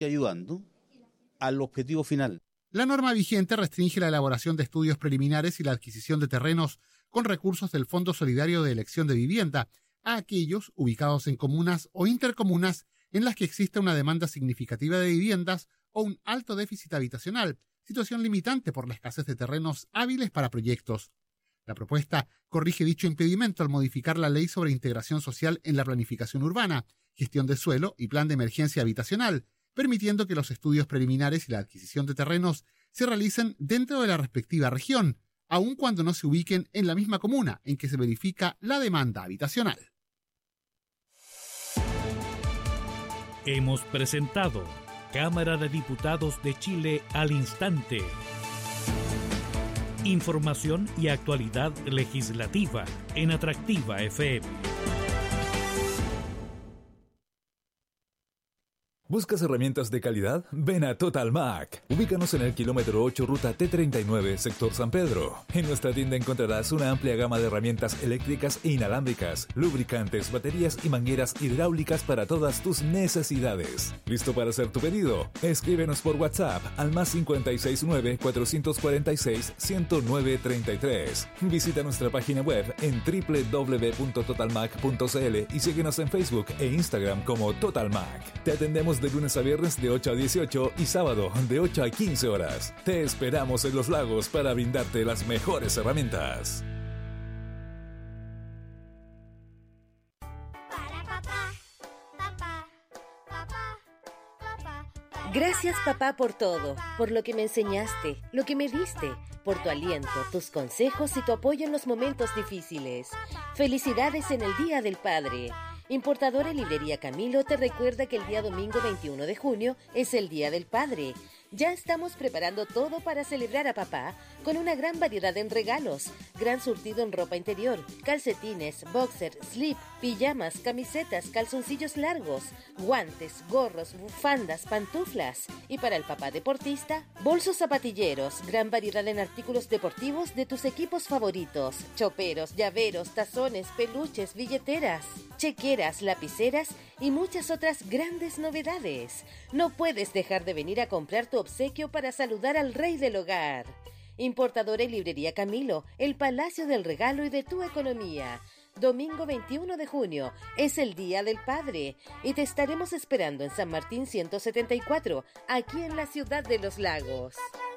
ayudando al objetivo final. La norma vigente restringe la elaboración de estudios preliminares y la adquisición de terrenos con recursos del Fondo Solidario de Elección de Vivienda a aquellos ubicados en comunas o intercomunas en las que existe una demanda significativa de viviendas o un alto déficit habitacional, situación limitante por la escasez de terrenos hábiles para proyectos. La propuesta corrige dicho impedimento al modificar la Ley sobre Integración Social en la Planificación Urbana, Gestión de Suelo y Plan de Emergencia Habitacional, permitiendo que los estudios preliminares y la adquisición de terrenos se realicen dentro de la respectiva región, aun cuando no se ubiquen en la misma comuna en que se verifica la demanda habitacional. Hemos presentado Cámara de Diputados de Chile al instante. Información y actualidad legislativa en Atractiva FM. ¿Buscas herramientas de calidad? Ven a Total Mac. Ubícanos en el kilómetro 8, ruta T39, sector San Pedro. En nuestra tienda encontrarás una amplia gama de herramientas eléctricas e inalámbricas, lubricantes, baterías y mangueras hidráulicas para todas tus necesidades. ¿Listo para hacer tu pedido? Escríbenos por WhatsApp al +569 446 10933. Visita nuestra página web en www.totalmac.cl y síguenos en Facebook e Instagram como Total Mac. Te atendemos de lunes a viernes de 8 a 18 y sábado de 8 a 15 horas. Te esperamos en Los Lagos para brindarte las mejores herramientas. Gracias, papá, por todo, por lo que me enseñaste, lo que me diste, por tu aliento, tus consejos y tu apoyo en los momentos difíciles. Felicidades en el Día del Padre. Importadora Librería Camilo te recuerda que el día domingo 21 de junio es el Día del Padre. Ya estamos preparando todo para celebrar a papá con una gran variedad en regalos, gran surtido en ropa interior, calcetines, boxer, slip, pijamas, camisetas, calzoncillos largos, guantes, gorros, bufandas, pantuflas. Y para el papá deportista, bolsos zapatilleros, gran variedad en artículos deportivos de tus equipos favoritos, choperos, llaveros, tazones, peluches, billeteras, chequeras, lapiceras y muchas otras grandes novedades. No puedes dejar de venir a comprar tu obsequio para saludar al rey del hogar. Importadora y Librería Camilo, el palacio del regalo y de tu economía. Domingo 21 de junio es el Día del Padre y te estaremos esperando en San Martín 174, aquí en la ciudad de Los Lagos.